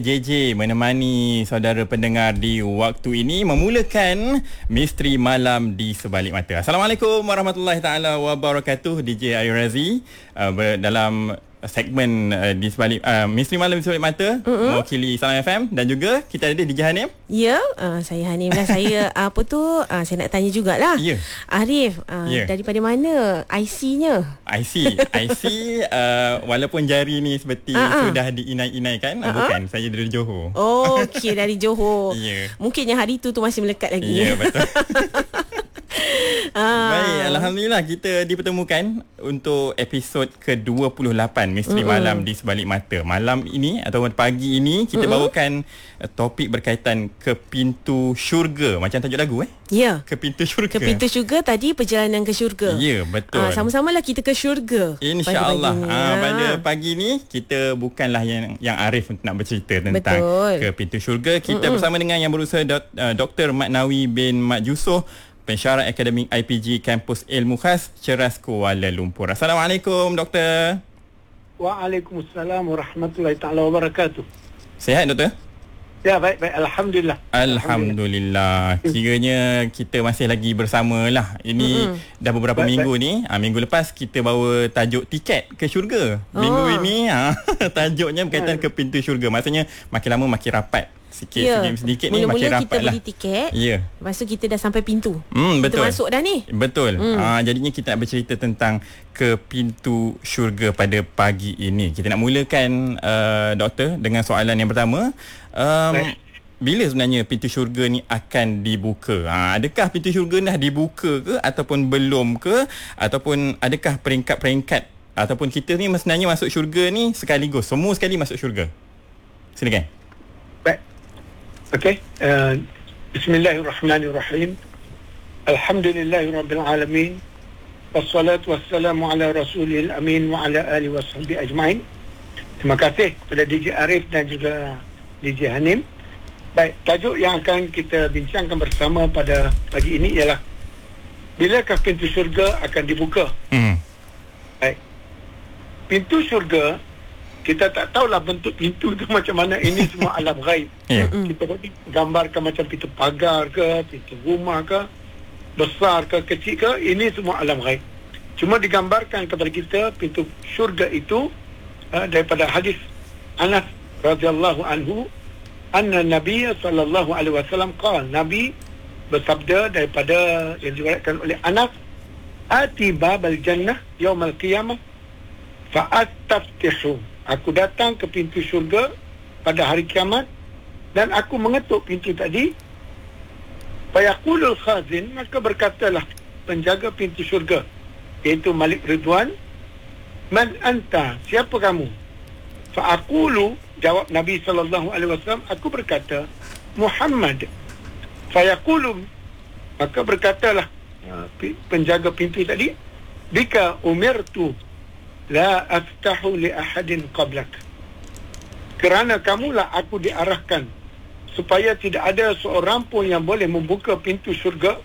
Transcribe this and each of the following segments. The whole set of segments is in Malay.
JJ menemani saudara pendengar di waktu ini memulakan Misteri Malam di Sebalik Mata. Assalamualaikum warahmatullahi taala wabarakatuh. DJ Ayu Razi dalam segmen di sebalik Misteri Malam di Sebalik Mata mewakili Salam FM, dan juga kita ada DJ Hanim. Ya, saya Hanim lah. Saya saya nak tanya jugalah. Ya. Arif, daripada mana IC-nya? IC walaupun jari ni seperti sudah diinai-inaikan, bukan, saya dari Johor. Oh, okey, dari Johor. Ya. Mungkin yang hari tu masih melekat lagi. Ya, betul. Baik, alhamdulillah kita dipertemukan untuk episod ke-28 Misteri Malam di Sebalik Mata. Malam ini atau pagi ini kita bawakan topik berkaitan ke pintu syurga, macam tajuk lagu Ya. Ke pintu syurga. Ke pintu syurga tadi, perjalanan ke syurga. Ya, betul. Sama-samalah kita ke syurga. InsyaAllah. Pada pagi ni kita bukanlah yang Arif nak bercerita tentang ke pintu syurga. Kita bersama dengan yang berusaha Dr. Mat Nawi bin Mat Yusof, pensyarah akademik IPG Kampus Ilmu Khas Ceras Kuala Lumpur. Assalamualaikum, Doktor. Waalaikumsalam warahmatullahi taala wabarakatuh. Sihat, Doktor? Ya, baik. Alhamdulillah. Alhamdulillah. Kiranya kita masih lagi bersama lah. Ini dah beberapa minggu ni. Minggu lepas kita bawa tajuk tiket ke syurga. Minggu ini tajuknya berkaitan ke pintu syurga. Maksudnya makin lama makin rapat. Sedikit ni makin rapat lah. Mula-mula kita beli tiket, lepas tu kita dah sampai pintu. Betul. Kita masuk dah ni. Betul. Jadinya kita nak bercerita tentang ke pintu syurga pada pagi ini. Kita nak mulakan, Doktor, dengan soalan yang pertama. Bila sebenarnya pintu syurga ni akan dibuka? Adakah pintu syurga dah dibuka ke, ataupun belum ke, ataupun adakah peringkat-peringkat, ataupun kita ni sebenarnya masuk syurga ni sekaligus, semua sekali masuk syurga? Silakan. Baik. Okey. Bismillahirrahmanirrahim. Alhamdulillahirabbil alamin. Wassalatu wassalamu ala rasulil amin wa ala alihi washabihi ajmain. Terima kasih kepada DJ Arif dan juga DJ Hanim. Baik, tajuk yang akan kita bincangkan bersama pada pagi ini ialah bilakah pintu syurga akan dibuka? Baik. Pintu syurga, kita tak tahulah bentuk pintu itu macam mana. Ini semua alam ghaib. Kita gambarkan macam pintu pagar ke, pintu rumah ke, besar ke, kecil ke, ini semua alam ghaib. Cuma digambarkan kepada kita pintu syurga itu daripada hadis Anas radhiyallahu anhu, anna Nabi sallallahu alaihi wasallam qala, Nabi bersabda daripada yang diriwayatkan oleh Anas, ati babal jannah yaumal qiyamah fa astaftihu. Aku datang ke pintu syurga pada hari kiamat dan aku mengetuk pintu tadi. Fayaqulul khazin, maka berkatalah penjaga pintu syurga, iaitu Malik Ridwan, man anta, siapa kamu? Fa'aqulu, jawab Nabi SAW, aku berkata, Muhammad. Fayaqulu, maka berkatalah penjaga pintu tadi, bika umirtu la aftahu li ahadin qablak, kerana kamulah aku diarahkan supaya tidak ada seorang pun yang boleh membuka pintu syurga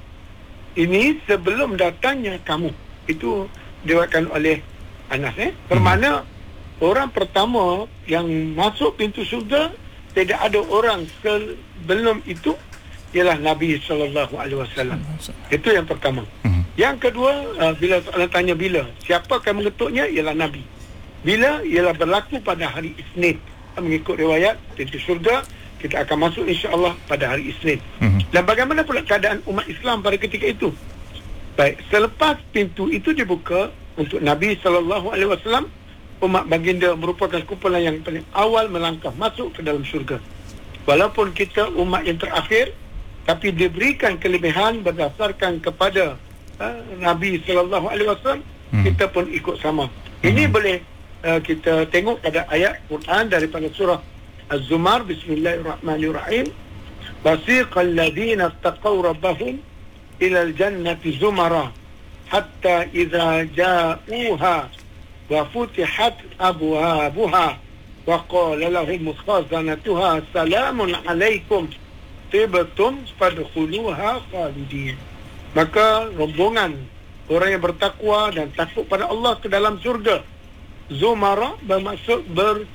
ini sebelum datangnya kamu. Itu diriwayatkan oleh Anas. Bermakna orang pertama yang masuk pintu syurga, tidak ada orang sebelum itu, ialah Nabi SAW. Itu yang pertama. Yang kedua, bila soalan tanya bila, siapa akan mengetuknya, ialah Nabi. Bila? Ialah berlaku pada hari Isnin. Mengikut riwayat pintu syurga, kita akan masuk insya-Allah pada hari Isnin. Dan bagaimana pula keadaan umat Islam pada ketika itu? Baik, selepas pintu itu dibuka untuk Nabi SAW, umat baginda merupakan kumpulan yang paling awal melangkah masuk ke dalam syurga. Walaupun kita umat yang terakhir, tapi diberikan kelebihan berdasarkan kepada Nabi SAW, kita pun ikut sama. Ini boleh kita tengok pada ayat Quran daripada surah Az-Zumar. Bismillahirrahmanirrahim. Wasiqal ladzina taqaw rabbahum ila al-jannati zumara hatta idza ja'uha wa futihat abwabuha wa qala lahum khazanatuha salamun alaikum tibtum fadkhuluha khalidin. Maka rombongan orang yang bertakwa dan takut pada Allah ke dalam syurga Zumara bermaksud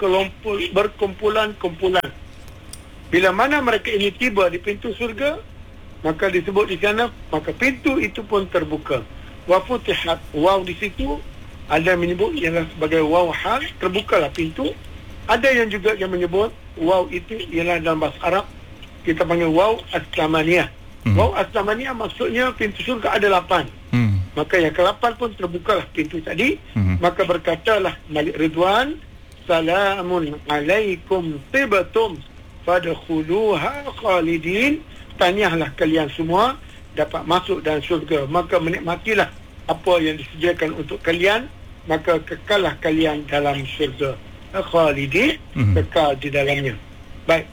berkumpulan-kumpulan. Bila mana mereka ini tiba di pintu surga, maka disebut di sana, maka pintu itu pun terbuka. Wa futihat, waw di situ ada yang menyebut ialah sebagai waw hal, terbukalah pintu. Ada yang juga yang menyebut waw itu ialah dalam bahasa Arab kita panggil waw as-samaniyah. Waw as-samaniyah maksudnya pintu surga ada 8. Maka yang ke-8 pun terbukalah pintu tadi. Maka berkatalah Malik Ridwan, salamun alaikum tibtum fadkhuluha khalidin. Tahniahlah kalian semua dapat masuk dalam syurga, maka menikmatilah apa yang disediakan untuk kalian, maka kekallah kalian dalam syurga. Khalidin, kekal di dalamnya. Baik.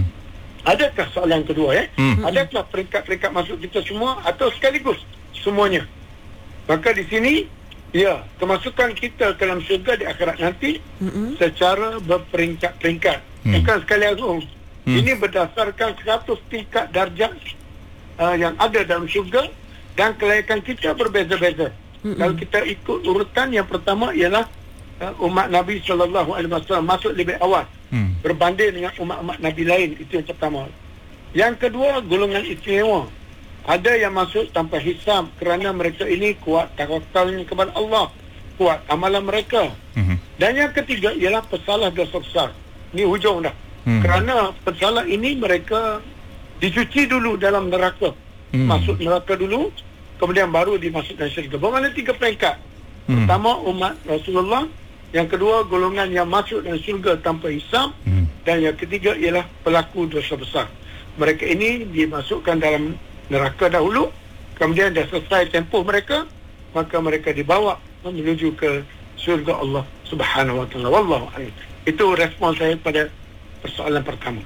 Adakah soalan kedua adakah peringkat-peringkat masuk kita semua atau sekaligus semuanya? Maka di sini kemasukan kita ke dalam syurga di akhirat nanti secara berperingkat-peringkat, bukan sekali langsung. Ini berdasarkan 100 tingkat darjat yang ada dalam syurga, dan kelayakan kita berbeza-beza. Kalau kita ikut urutan, yang pertama ialah umat Nabi SAW masuk lebih awal berbanding dengan umat-umat Nabi lain. Itu yang pertama. Yang kedua, golongan istimewa. Ada yang masuk tanpa hisab kerana mereka ini kuat tawakalnya kepada Allah, kuat amalan mereka. Dan yang ketiga ialah pesalah dosa besar. Ini hujung dah. Kerana pesalah ini mereka dicuci dulu dalam neraka. Masuk neraka dulu, kemudian baru dimasukkan syurga. Bermakna 3 peringkat. Pertama umat Rasulullah, yang kedua golongan yang masuk dalam syurga tanpa hisab, dan yang ketiga ialah pelaku dosa besar. Mereka ini dimasukkan dalam neraka dahulu, kemudian dah selesai tempoh mereka, maka mereka dibawa menuju ke syurga Allah Subhanahu wa taala. Wallahu a'lam. Itu respon saya pada persoalan pertama.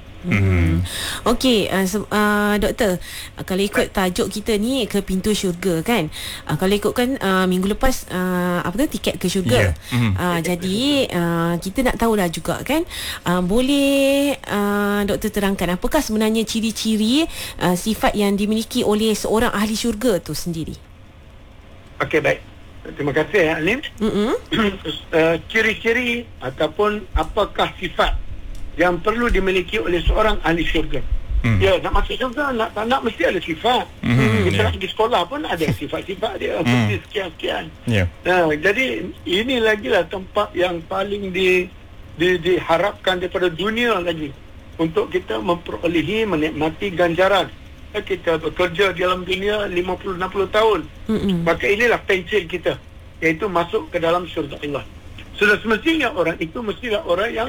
Okey, doktor, kalau ikut tajuk kita ni ke pintu syurga kan, kalau ikutkan minggu lepas tiket ke syurga. Jadi kita nak tahulah juga kan, boleh doktor terangkan apakah sebenarnya ciri-ciri sifat yang dimiliki oleh seorang ahli syurga tu sendiri? Okey, baik. Terima kasih Alim. Ciri-ciri ataupun apakah sifat yang perlu dimiliki oleh seorang ahli syurga. Nak masuk syurga, nak tak nak mesti ada sifat. Kita di sekolah pun ada sifat-sifat dia, mesti sekian-sekian. Jadi ini lagilah tempat yang paling diharapkan daripada dunia lagi, untuk kita memperolehi, menikmati ganjaran. Kita bekerja dalam dunia 50-60 tahun, maka inilah pensil kita, iaitu masuk ke dalam syurga Allah. Sudah semestinya orang itu mestilah orang yang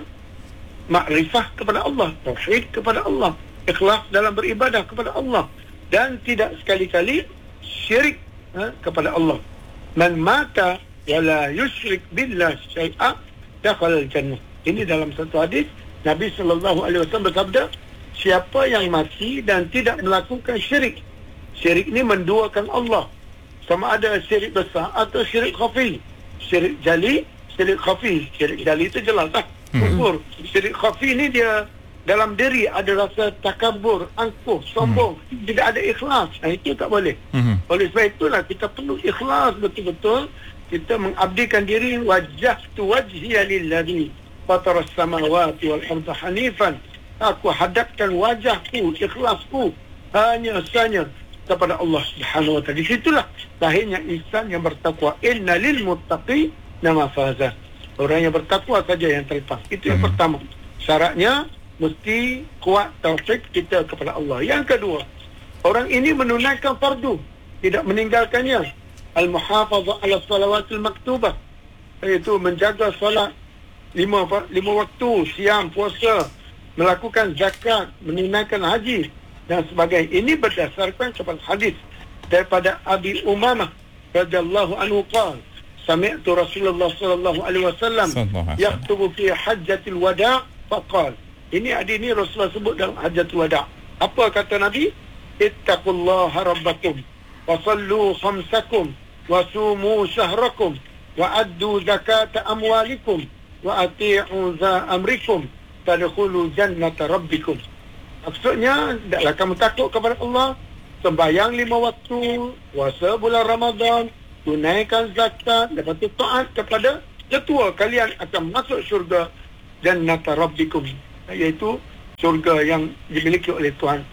makrifah kepada Allah, tauhid kepada Allah, ikhlas dalam beribadah kepada Allah, dan tidak sekali-kali syirik kepada Allah. Man mata wala yusyrik billah syai'a dakhala al-jannah. Ini dalam satu hadis Nabi SAW bersabda, siapa yang mati dan tidak melakukan syirik. Syirik ini menduakan Allah, sama ada syirik besar atau syirik khafi. Syirik jali, syirik khafi. Syirik jali itu jelas kufur. Syirik khafi ni dia dalam diri ada rasa takabur, angkuh, sombong, tidak ada ikhlas. Itu tak boleh. Oleh sebab itulah kita perlu ikhlas betul-betul. Kita mengabdikan diri, wajjahtu wajhiya lillazi fatara as-samawati wal arda hanifan. Aku hadapkan wajahku, ikhlasku hanya sahaja kepada Allah Subhanahu wa taala. Di situlah lahirnya insan yang bertakwa. Inna lil muttaqi mafaza. Orang yang bertakwa saja yang terlepas. Itu yang pertama. Syaratnya mesti kuat tauhid kita kepada Allah. Yang kedua, orang ini menunaikan fardu, tidak meninggalkannya. Al-muhafazah ala salawatil maktubah, iaitu menjaga solat 5 waktu, siam, puasa, melakukan zakat, menunaikan haji dan sebagainya. Ini berdasarkan kepada hadis daripada Abi Umamah radhiyallahu anhu qala, sami'tu Rasulullah sallallahu alaihi wasallam yaktubu fi hajjatil wada' faqal. Ini Rasulullah sebut dalam hajjatul wada'. Apa kata Nabi? Ittaqullaha rabbakum wa sallu khamsakum wa sumu syahrakum wa addu zakata amwalikum wa ati'u za amrikum tadkhulu jannata rabbikum. Maksudnya, hendaklah kamu takut kepada Allah, sembahyang 5 waktu, puasa bulan Ramadan, tunaikan zakat, lepas itu taat kepada Ketua kalian akan masuk syurga jannata rabbikum, iaitu syurga yang dimiliki oleh Tuhan.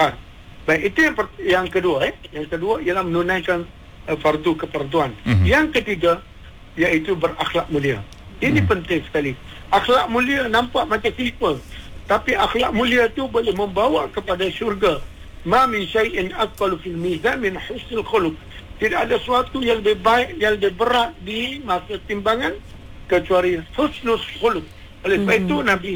Baik, itu yang kedua. Yang kedua ialah menunaikan fardu kefarduan. Yang ketiga iaitu berakhlak mulia. Ini penting sekali. Akhlak mulia nampak macam simple, tapi akhlak mulia itu boleh membawa kepada syurga. Ma min syai'in aqalu fil mizan min husnul khuluq. Tidak ada sesuatu yang lebih baik, yang lebih berat di masa timbangan kecuali husnul khuluq. Oleh sebab itu Nabi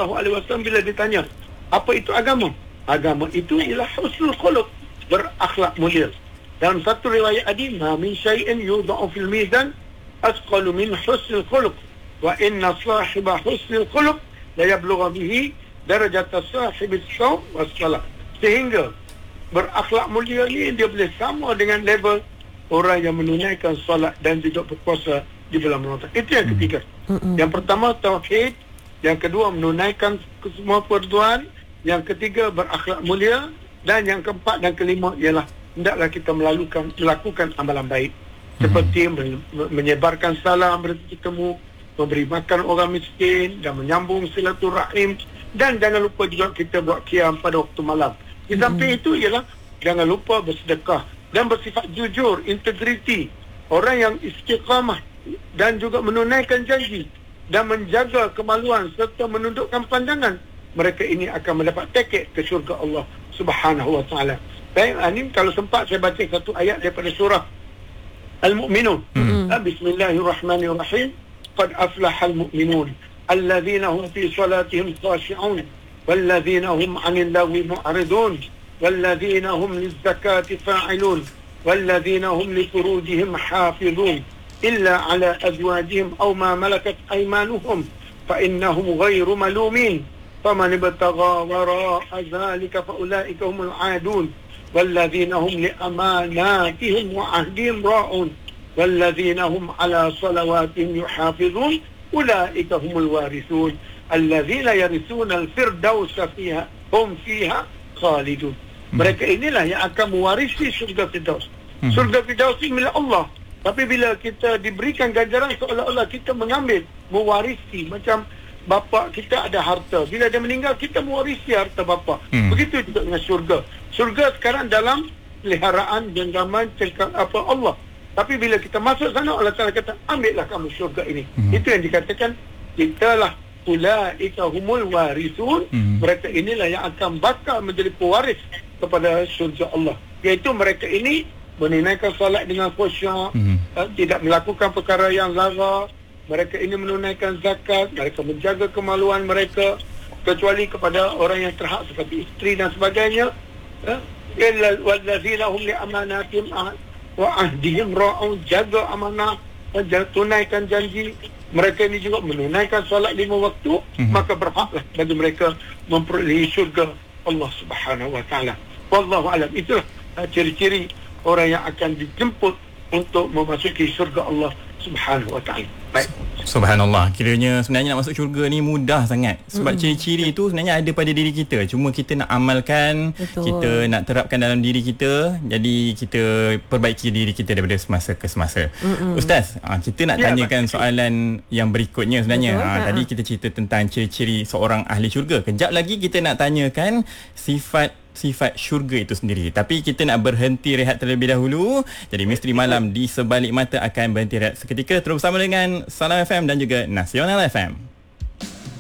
SAW bila ditanya, apa itu agama? Agama itu ialah husnul khuluq, berakhlak mulia. Dalam satu riwayat hadis, ma min syai'in yudha'u fil mizan asqalu min husnul khuluq wa inna sahiba husnul khuluq la yablughu bihi darajat sahibis shaum was salat. Sehingga berakhlak mulia ni dia boleh sama dengan level orang yang menunaikan solat dan juga berpuasa di bulan Ramadan. Itu yang ketiga. Yang pertama tauhid, yang kedua menunaikan semua perduaan, yang ketiga berakhlak mulia, dan yang keempat dan kelima ialah hendaklah kita melakukan amalan baik seperti menyebarkan salam, bertemu, memberi makan orang miskin dan menyambung silaturahim, dan jangan lupa juga kita buat qiyam pada waktu malam. Di samping itu ialah jangan lupa bersedekah dan bersifat jujur, integriti, orang yang istiqamah dan juga menunaikan janji dan menjaga kemaluan serta menundukkan pandangan. Mereka ini akan mendapat tiket ke syurga Allah Subhanahu wa taala. Baik, ini kalau sempat saya baca satu ayat daripada surah Al-Mu'minun. Bismillahirrahmanirrahim. Qad aflahal mu'minun alladhina hum fi salatihim khashi'un والذين هم عن اللغو معرضون والذين هم للزكاة فاعلون والذين هم لفروجهم حافظون إلا على أزواجهم أو ما ملكت أيمانهم فإنهم غير ملومين فمن ابتغى وراء ذلك فأولئك هم العادون والذين هم لأماناتهم وعهدهم راعون والذين هم على صلواتهم يحافظون أولئك هم الوارثون الذين يرثون الفردوس فيها هم فيها خالدون. Mereka inilah yang akan mewarisi syurga Firdaus. Syurga Firdaus ini milik Allah. Tapi bila kita diberikan ganjaran seolah-olah kita mengambil, mewarisi. Macam bapa kita ada harta, bila dia meninggal kita mewarisi harta bapa. Begitu juga dengan syurga. Syurga sekarang dalam peliharaan genggaman Allah. Tapi bila kita masuk sana, Allah Ta'ala kata, ambillah kamu syurga ini. Itu yang dikatakan, kitalah ulaika humul warithun. Mereka inilah yang akan bakal menjadi pewaris kepada syurga Allah. Iaitu mereka ini menunaikan salat dengan khusyuk, tidak melakukan perkara yang lara. Mereka ini menunaikan zakat, mereka menjaga kemaluan mereka, kecuali kepada orang yang terhak seperti isteri dan sebagainya. Illa wallazina hum li amanatihim wa ahdihim ra'un, jaga amanah, tunaikan janji. Mereka ini juga menunaikan solat 5 waktu, maka berhaklah bagi mereka memperolehi syurga Allah Subhanahu wa taala. Wallahu alam. Itulah ciri-ciri orang yang akan dijemput untuk memasuki syurga Allah Subhanahu wa taala. Baik. Subhanallah. Kiranya sebenarnya nak masuk syurga ni mudah sangat. Sebab ciri-ciri itu sebenarnya ada pada diri kita. Cuma kita nak amalkan, kita nak terapkan dalam diri kita. Jadi kita perbaiki diri kita daripada semasa ke semasa. Ustaz, kita nak tanyakan soalan yang berikutnya sebenarnya. Tadi kita cerita tentang ciri-ciri seorang ahli syurga. Kejap lagi kita nak tanyakan sifat syurga itu sendiri. Tapi kita nak berhenti rehat terlebih dahulu. Jadi Misteri Malam di Sebalik Mata akan berhenti rehat seketika. Terus bersama dengan Salam FM dan juga Nasional FM.